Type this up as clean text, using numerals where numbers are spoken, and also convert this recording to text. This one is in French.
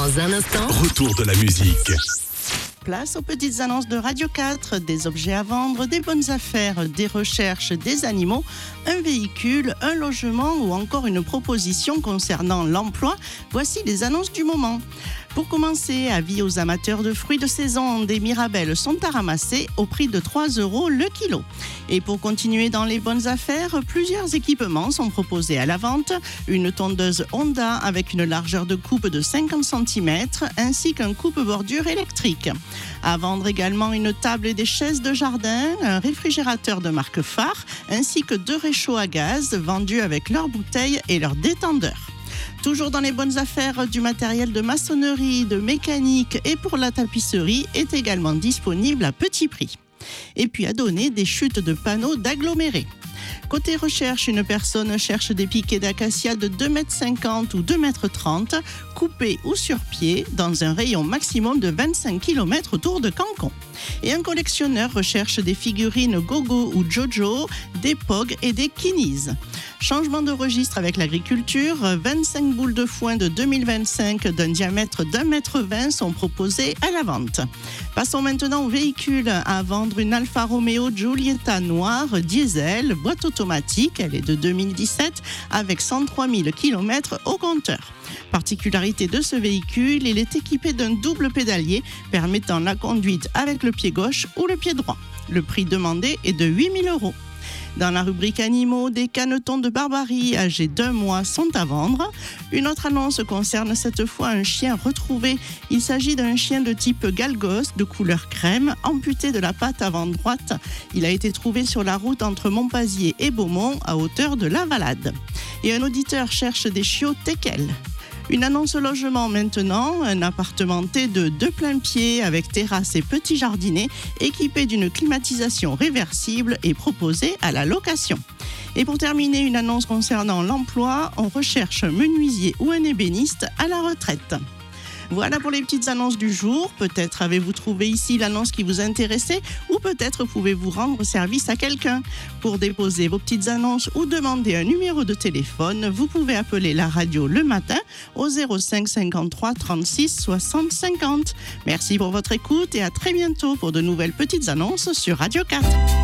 Dans un instant, Retour de la musique. Place aux petites annonces de Radio 4, des objets à vendre, des bonnes affaires, des recherches, des animaux, un véhicule, un logement ou encore une proposition concernant l'emploi. Voici les annonces du moment. Pour commencer, avis aux amateurs de fruits de saison, des mirabelles sont à ramasser au prix de 3 € le kilo. Et pour continuer dans les bonnes affaires, plusieurs équipements sont proposés à la vente. Une tondeuse Honda avec une largeur de coupe de 50 cm ainsi qu'un coupe-bordure électrique. À vendre également une table et des chaises de jardin, un réfrigérateur de marque Phare ainsi que 2 réchauds à gaz vendus avec leurs bouteilles et leurs détendeurs. Toujours dans les bonnes affaires, du matériel de maçonnerie, de mécanique et pour la tapisserie est également disponible à petit prix. Et puis à donner des chutes de panneaux d'agglomérés. Côté recherche, une personne cherche des piquets d'acacia de 2,50 m ou 2,30 m, coupés ou sur pied, dans un rayon maximum de 25 km autour de Cancon. Et un collectionneur recherche des figurines Gogo ou Jojo, des Pog et des Kinis. Changement de registre avec l'agriculture, 25 boules de foin de 2025 d'un diamètre d'1,20 m sont proposées à la vente. Passons maintenant au véhicule. À vendre une Alfa Romeo Giulietta noire diesel, boîte automatique, elle est de 2017 avec 103 000 km au compteur. Particularité de ce véhicule, il est équipé d'un double pédalier permettant la conduite avec le pied gauche ou le pied droit. Le prix demandé est de 8 000 €. Dans la rubrique animaux, des canetons de Barbarie âgés d'1 mois sont à vendre. Une autre annonce concerne cette fois un chien retrouvé. Il s'agit d'un chien de type galgos de couleur crème, amputé de la patte avant droite. Il a été trouvé sur la route entre Montpazier et Beaumont à hauteur de la Valade. Et un auditeur cherche des chiots teckel. Une annonce logement maintenant, un appartement T2 de plein pied avec terrasse et petit jardinet équipé d'une climatisation réversible et proposé à la location. Et pour terminer, une annonce concernant l'emploi, on recherche un menuisier ou un ébéniste à la retraite. Voilà pour les petites annonces du jour. Peut-être avez-vous trouvé ici l'annonce qui vous intéressait ou peut-être pouvez-vous rendre service à quelqu'un. Pour déposer vos petites annonces ou demander un numéro de téléphone, vous pouvez appeler la radio le matin au 05 53 36 60 50. Merci pour votre écoute et à très bientôt pour de nouvelles petites annonces sur Radio 4.